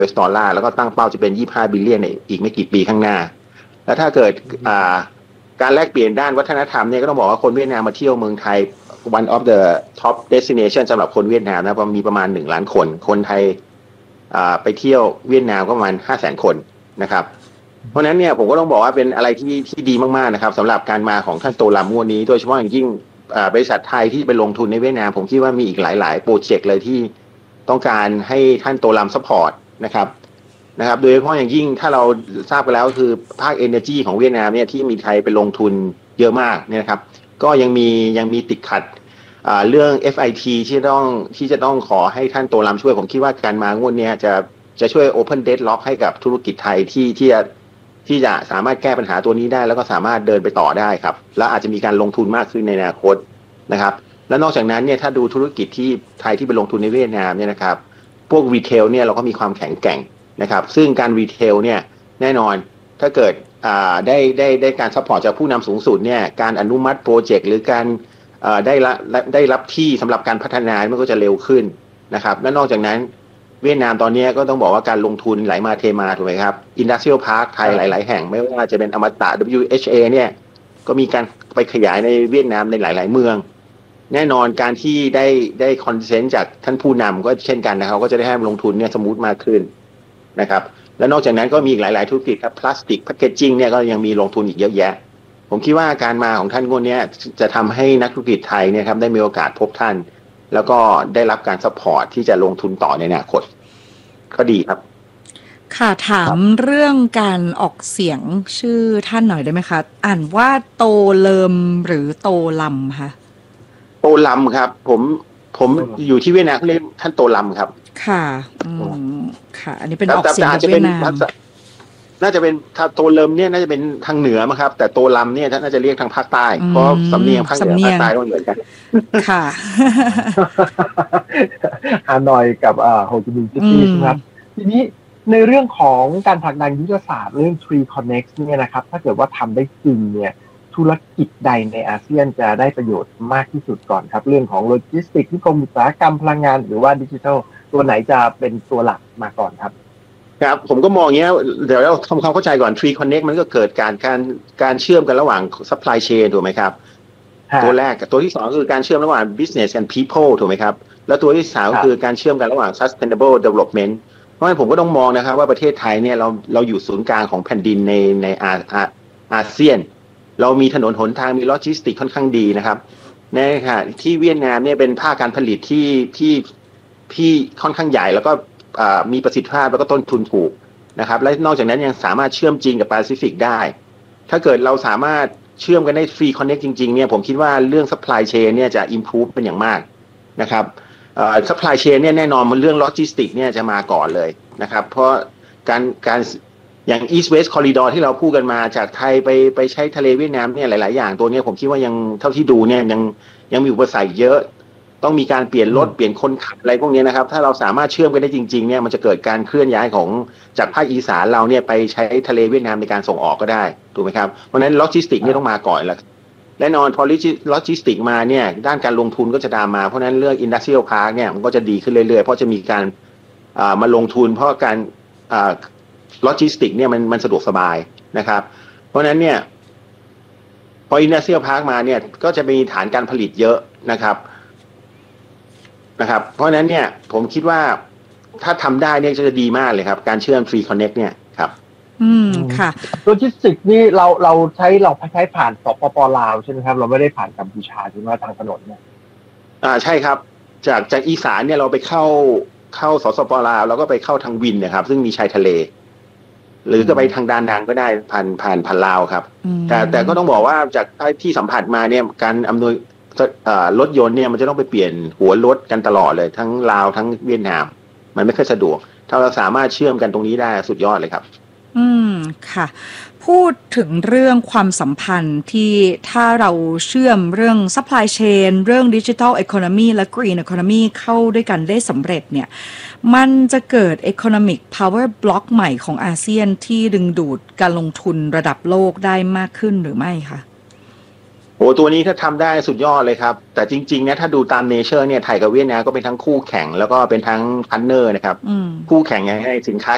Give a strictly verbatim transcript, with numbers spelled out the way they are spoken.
อสดอลลาร์แล้วก็ตั้งเป้าจะเป็นยี่สิบห้าบิลเลียนในอีกไม่กี่ปีข้างหน้าแล้วถ้าเกิดอ่าการแลกเปลี่ยนด้านวัฒนธรรมเนี่ยก็ต้องบอกว่าคนเวียดนามมาเที่ยวเมืองไทย one of the top destination สำหรับคนเวียดนามนะมีประมาณหนึ่งล้านคนคนไทยอ่าไปเที่ยวเวียดนามก็ประมาณห้าแสนคนนะครับเพราะนั้นเนี่ยผมก็ต้องบอกว่าเป็นอะไรที่ที่ดีมากๆนะครับสำหรับการมาของท่านโตลัมงวดนี้โดยเฉพาะอย่างยิ่งบริษัทไทยที่ไปลงทุนในเวียดนามผมคิดว่ามีอีกหลายๆโปรเจกต์เลยที่ต้องการให้ท่านโตลัมซัพพอร์ตนะครับนะครับโดยเฉพาะอย่างยิ่งถ้าเราทราบกันแล้วคือภาค Energy ของเวียดนามเนี่ยที่มีไทยไปลงทุนเยอะมากเนี่ยนะครับก็ยังมียังมีติดขัดเรื่อง เอฟ ไอ ที ที่ต้องที่จะต้องขอให้ท่านโตลัมช่วยผมคิดว่าการมางวดนี้จะจะช่วย Open Deadlock ให้กับธุรกิจไทยที่ที่จะที่จะสามารถแก้ปัญหาตัวนี้ได้แล้วก็สามารถเดินไปต่อได้ครับและอาจจะมีการลงทุนมากขึ้นในอนาคตนะครับและนอกจากนั้นเนี่ยถ้าดูธุรกิจที่ไทยที่ไปลงทุนในเวียดนามเนี่ยนะครับพวกรีเทลเนี่ยเราก็มีความแข็งแกร่งนะครับซึ่งการรีเทลเนี่ยแน่นอนถ้าเกิดได้ได้ได้การซัพพอร์ตจากผู้นำสูงสุดเนี่ยการอนุมัติโปรเจกต์หรือการได้ละได้รับที่สำหรับการพัฒนามันก็จะเร็วขึ้นนะครับและนอกจากนั้นเวียดนามตอนนี้ก็ต้องบอกว่าการลงทุนไหลมาเทมาถูกไหมครับ Industrial Park ไทยหลายๆแห่งไม่ว่าจะเป็นอมตะ ดับเบิลยู เอช เอ เนี่ยก็มีการไปขยายในเวียดนามในหลายๆเมืองแน่นอนการที่ได้ได้คอนเซนต์จากท่านผู้นำก็เช่นกันนะครับก็จะได้ให้ลงทุนเนี่ยสมูทมากขึ้นนะครับและนอกจากนั้นก็มีอีกหลายๆธุรกิจครับพลาสติกแพคเกจจิ้งเนี่ยก็ยังมีลงทุนอีกเยอะแยะผมคิดว่าการมาของท่านคนนี้จะทำให้นักธุรกิจไทยเนี่ยครับได้มีโอกาสพบท่านแล้วก็ได้รับการซัพพอร์ตที่จะลงทุนต่อในอนาคตก็ดีครับค่ะถามเรื่องการออกเสียงชื่อท่านหน่อยได้ไหมคะอ่านว่าโตเลิมหรือโตลำคะโตลัมครับผมผมอยู่ที่เวียดนามเขาเรียกท่านโตลัมครับค่ะอืมค่ะอันนี้เป็นออกเสียงจากเวียดนามน่าจะเป็นถ้าโตเลิมเนี่ยน่าจะเป็นทางเหนือมั้งครับแต่โตลัมเนี่ยน่าจะเรียกทางภาคใต้เพราะสำเนียงภาคเหนือภาคใต้ต้องเหมือนกันค่ะฮานอยกับอ่าโฮจิมินห์ซิตี้ครับทีนี้ในเรื่องของการผลักดันยุทธศาสตร์เรื่อง Tree Connect เนี่ยนะครับถ้าเกิดว่าทำได้จริงเนี่ยธุรกิจใดในอาเซียนจะได้ประโยชน์มากที่สุดก่อนครับเรื่องของโลจิสติกส์นิคมอุตสาหกรรมพลังงานหรือว่าดิจิทัลตัวไหนจะเป็นตัวหลักมาก่อนครับครับผมก็มองอย่างนี้เดี๋ยวเราทำความเข้าใจก่อน Tree Connect มันก็เกิดการการการเชื่อมกันระหว่าง supply chain ถูกไหมครับตัวแรกตัวที่สองคือการเชื่อมระหว่าง business and people ถูกไหมครับแล้วตัวที่สามคือการเชื่อมกันระหว่าง sustainable development เพราะฉะนั้นผมก็ต้องมองนะครับว่าประเทศไทยเนี่ยเราเราอยู่ศูนย์กลางของแผ่นดินในในอาอาอาเซียนเรามีถนนหนทางมีโลจิสติกค่อนข้างดีนะครับในค่ะที่เวียดนามเนี่ยเป็นภาคการผลิตที่ที่ที่ค่อนข้างใหญ่แล้วก็มีประสิทธิภาพแล้วก็ต้นทุนถูกนะครับและนอกจากนั้นยังสามารถเชื่อมจีนกับแปซิฟิกได้ถ้าเกิดเราสามารถเชื่อมกันได้ฟรีคอนเนคจริงๆเนี่ยผมคิดว่าเรื่อง supply chain เนี่ยจะ improve เป็นอย่างมากนะครับเอ่อ supply chain เนี่ยแน่นอนมันเรื่องโลจิสติกเนี่ยจะมาก่อนเลยนะครับเพราะการการอย่าง East West Corridor ที่เราพูดกันมาจากไทยไปไปใช้ทะเลเวียดนามเนี่ยหลายๆอย่างตัวนี้ผมคิดว่ายังเท่าที่ดูเนี่ยยังยังมีอุปสรรคเยอะต้องมีการเปลี่ยนรถเปลี่ยนคนขับอะไรพวกนี้นะครับถ้าเราสามารถเชื่อมกันได้จริงๆเนี่ยมันจะเกิดการเคลื่อนย้ายของจากภาคอีสานเราเนี่ยไปใช้ทะเลเวียดนามในการส่งออกก็ได้ถูกไหมครับเพราะฉะนั้นโลจิสติกเนี่ยต้องมาก่อนแล้วแน่นอนพอโลจิสติกมาเนี่ยด้านการลงทุนก็จะตามมาเพราะฉะนั้นเรื่อง Industrial Park เนี่ยมันก็จะดีขึ้นเรื่อยๆเพราะจะมีการมาลงทุนเพราะการโลจิสติกเนี่ยมันมันสะดวกสบายนะครับเพราะฉะนั้นเนี่ยพอ Industrial Park มาเนี่ยก็จะมีฐานการผลิตเยอะนะครับนะครับเพราะฉะนั้นเนี่ยผมคิดว่าถ้าทำได้เนี่ยจะดีมากเลยครับการเชื่อม Free Connect เนี่ยครับอืมค่ะโลจิสติกนี่เราเราใช้เราใช้ผ่านสปป.ลาวใช่ไหมครับเราไม่ได้ผ่านกัมพูชาใช่ไหมทางถนนเนี่ยอ่าใช่ครับจากจากอีสานเนี่ยเราไปเข้าเข้าสสป.ลาวแล้วก็ไปเข้าทางวินนะครับซึ่งมีชายทะเลหรือก็ไปทางดานดังก็ได้ผ่านผ่านผ่านลาวครับแต่แต่ก็ต้องบอกว่าจากที่สัมผัสมาเนี่ยการอำนวยรถยนต์เนี่ยมันจะต้องไปเปลี่ยนหัวรถกันตลอดเลยทั้งลาวทั้งเวียดนามมันไม่ค่อยสะดวกถ้าเราสามารถเชื่อมกันตรงนี้ได้สุดยอดเลยครับอืมค่ะพูดถึงเรื่องความสัมพันธ์ที่ถ้าเราเชื่อมเรื่อง supply chain เรื่อง digital economy และ green economy เข้าด้วยกันได้สำเร็จเนี่ยมันจะเกิด economic power block ใหม่ของอาเซียนที่ดึงดูดการลงทุนระดับโลกได้มากขึ้นหรือไม่คะโอ้ตัวนี้ถ้าทำได้สุดยอดเลยครับแต่จริงๆนะถ้าดูตามเนเจอร์เนี่ยไทยกับเวียดนามก็เป็นทั้งคู่แข่งแล้วก็เป็นทั้งพาร์ทเนอร์นะครับคู่แข่งในสินค้า